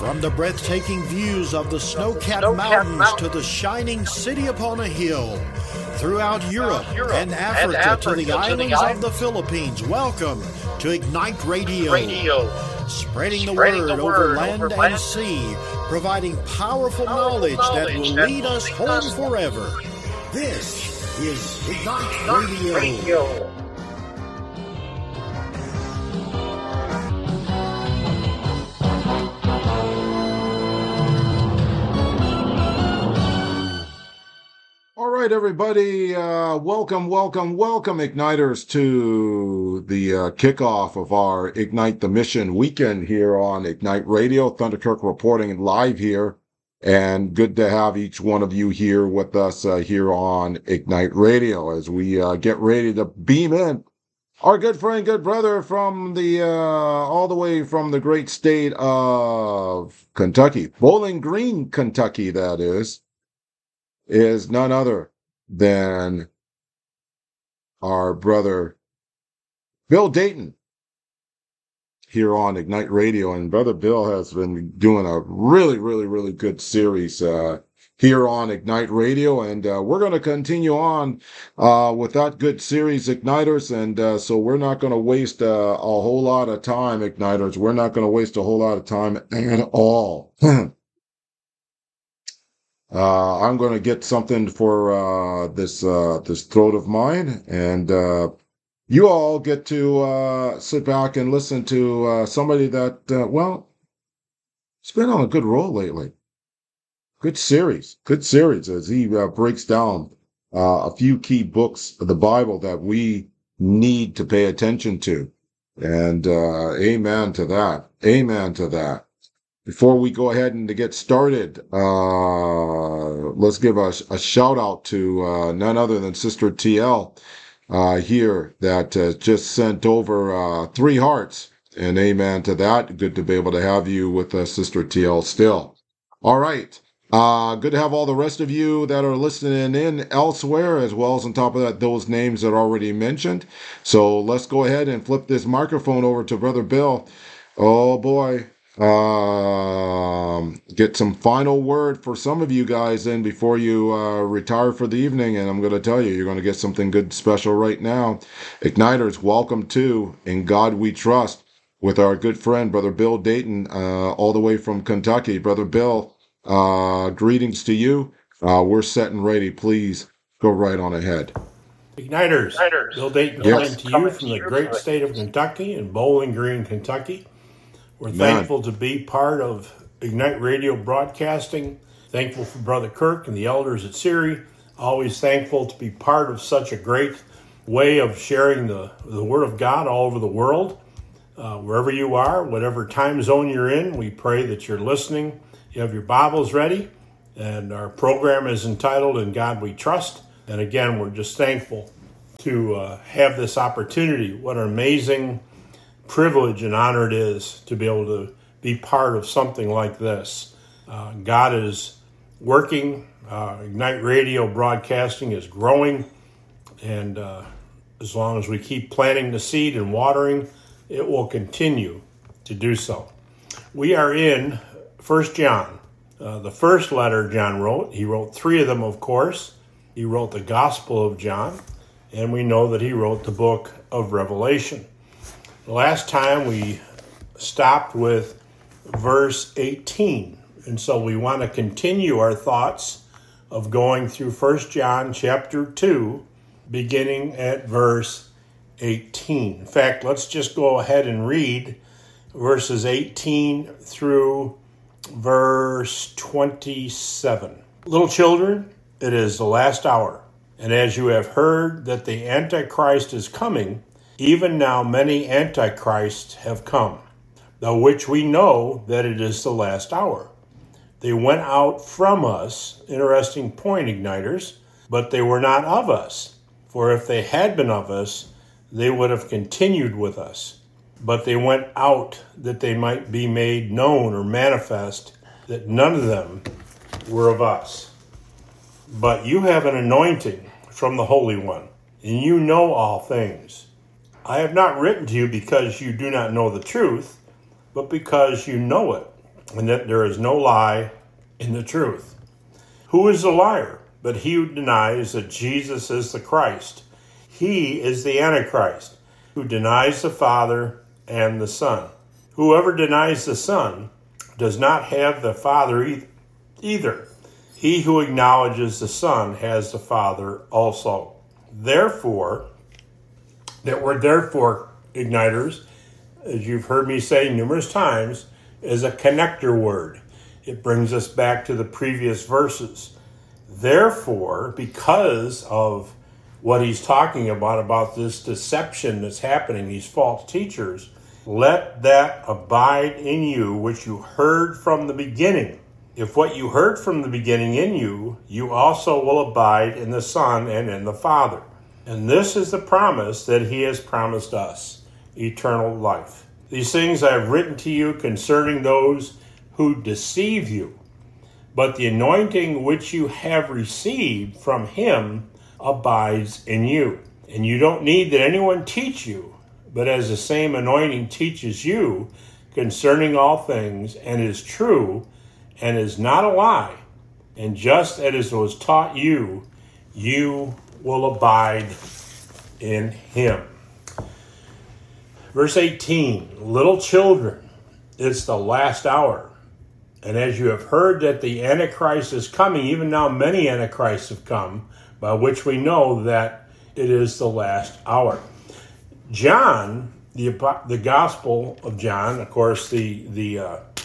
From the breathtaking views of the snow-capped mountains to the shining city upon a hill, throughout Europe and Africa to the islands of the Philippines, welcome to Ignite Radio. Spreading the word over land and sea, providing powerful knowledge that will lead us home forever. This is Ignite Radio. All right, everybody, welcome, Igniters, to the kickoff of our Ignite the Mission weekend here on Ignite Radio. Thunderkirk reporting live here, and good to have each one of you here with us here on Ignite Radio as we get ready to beam in our good friend, good brother from the all the way from the great state of Kentucky, Bowling Green, Kentucky, that is none other than our brother Bill Dayton here on Ignite Radio. And Brother Bill has been doing a really good series here on Ignite Radio. And we're going to continue on with that good series, Igniters. And so we're not going to waste a whole lot of time, Igniters. We're not going to waste a whole lot of time at all. I'm going to get something for this throat of mine, and you all get to sit back and listen to somebody that, it's been on a good roll lately. Good series as he breaks down a few key books of the Bible that we need to pay attention to. And amen to that. Before we go ahead and to get started, let's give a shout out to none other than Sister TL here that just sent over 3 hearts. And amen to that. Good to be able to have you with us, Sister TL, still. All right. Good to have all the rest of you that are listening in elsewhere, as well as on top of that, those names that are already mentioned. So let's go ahead and flip this microphone over to Brother Bill. Oh, boy. Get some final word for some of you guys in before you retire for the evening, and I'm going to tell you, you're going to get something good special right now. Igniters, welcome to In God We Trust with our good friend Brother Bill Dayton, all the way from Kentucky. Brother Bill, greetings to you. We're set and ready. Please go right on ahead. Igniters, Bill Dayton coming to you from the great state of Kentucky in Bowling Green, Kentucky. We're thankful to be part of Ignite Radio broadcasting. Thankful for Brother Kirk and the elders at Siri. Always thankful to be part of such a great way of sharing the Word of God all over the world. Wherever you are, whatever time zone you're in, we pray that you're listening. You have your Bibles ready. And our program is entitled In God We Trust. And again, we're just thankful to have this opportunity. What an amazing privilege and honor it is to be able to be part of something like this. God is working. Ignite Radio broadcasting is growing. And as long as we keep planting the seed and watering, it will continue to do so. We are in 1 John. The first letter John wrote. He wrote 3 of them, of course. He wrote the Gospel of John. And we know that he wrote the book of Revelation. The last time we stopped with verse 18, and so we want to continue our thoughts of going through 1 John chapter 2, beginning at verse 18. In fact, let's just go ahead and read verses 18 through verse 27. Little children, it is the last hour, and as you have heard that the Antichrist is coming, even now many antichrists have come, the which we know that it is the last hour. They went out from us, interesting point, Igniters, but they were not of us. For if they had been of us, they would have continued with us. But they went out that they might be made known or manifest that none of them were of us. But you have an anointing from the Holy One, and you know all things. I have not written to you because you do not know the truth, but because you know it, and that there is no lie in the truth. Who is the liar? But he who denies that Jesus is the Christ. He is the Antichrist, who denies the Father and the Son. Whoever denies the Son does not have the Father either. He who acknowledges the Son has the Father also. Therefore, that word therefore, Igniters, as you've heard me say numerous times, is a connector word. It brings us back to the previous verses. Therefore, because of what he's talking about this deception that's happening, these false teachers, let that abide in you which you heard from the beginning. If what you heard from the beginning in you, you also will abide in the Son and in the Father. And this is the promise that he has promised us, eternal life. These things I have written to you concerning those who deceive you. But the anointing which you have received from him abides in you. And you don't need that anyone teach you, but as the same anointing teaches you concerning all things, and is true, and is not a lie, and just as it was taught you, you will abide in him. Verse 18, little children, it's the last hour. And as you have heard that the Antichrist is coming, even now many Antichrists have come, by which we know that it is the last hour. John, the Gospel of John, of course, the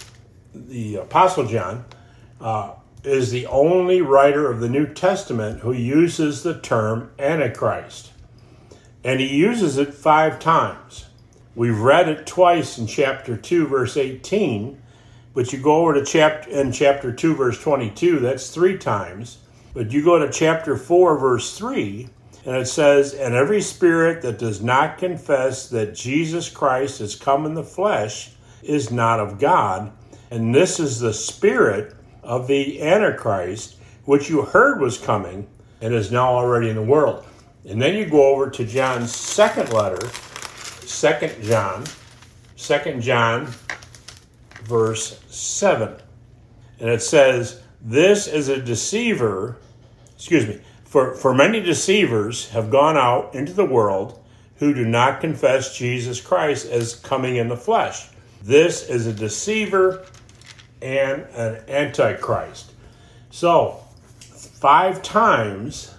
Apostle John, is the only writer of the New Testament who uses the term Antichrist. And he uses it 5 times. We've read it twice in chapter 2, verse 18, but you go over to chapter 2, verse 22, that's 3 times. But you go to chapter 4, verse 3, and it says, and every spirit that does not confess that Jesus Christ has come in the flesh is not of God. And this is the spirit of the Antichrist, which you heard was coming and is now already in the world. And then you go over to John's second letter, 2 John, verse 7. And it says, this is a deceiver, for many deceivers have gone out into the world who do not confess Jesus Christ as coming in the flesh. This is a deceiver and an antichrist. So, 5 times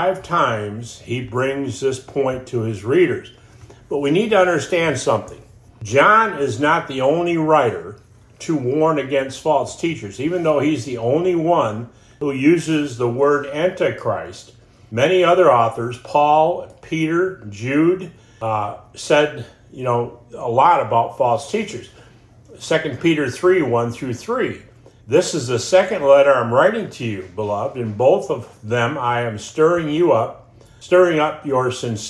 he brings this point to his readers. But we need to understand something. John is not the only writer to warn against false teachers, even though he's the only one who uses the word Antichrist. Many other authors, Paul, Peter, Jude, said, a lot about false teachers. 2 Peter 3, 1 through 3. This is the second letter I'm writing to you, beloved. In both of them I am stirring up your sincerity